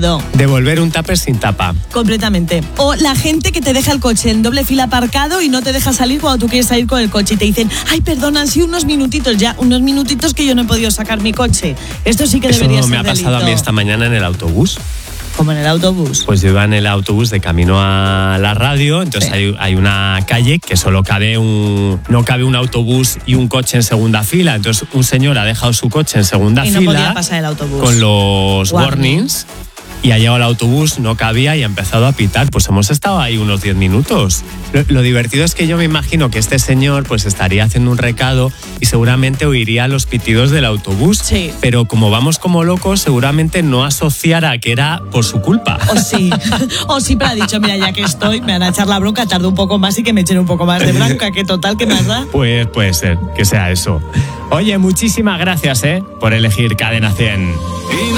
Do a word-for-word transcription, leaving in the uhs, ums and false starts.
absurdo. Devolver un tupper sin tapa. Completamente. O la gente que te deja el coche en doble fila aparcado y no te deja salir cuando tú quieres salir con el coche y te dicen, ay, perdona, han sido unos minutitos ya, unos minutitos que yo no he podido sacar mi coche. Esto sí que Eso debería ser me ha pasado delito. a mí esta mañana en el autobús. Como en el autobús. Pues yo iba en el autobús de camino a la radio, entonces Sí. hay, hay una calle que solo cabe un, no cabe un autobús y un coche en segunda fila, entonces un señor ha dejado su coche en segunda Y no fila podía pasar el autobús. con los Warning. warnings y ha llegado el autobús, no cabía y ha empezado a pitar. Pues hemos estado ahí unos diez minutos. Lo, lo divertido es que yo me imagino que este señor pues estaría haciendo un recado y seguramente oiría los pitidos del autobús. Sí. Pero como vamos como locos, seguramente no asociara que era por su culpa. O sí, o siempre ha dicho, mira, ya que estoy, me van a echar la bronca, tardo un poco más y que me echen un poco más de bronca, que total, ¿qué más da? Pues puede ser que sea eso. Oye, muchísimas gracias, ¿eh? Por elegir Cadena cien.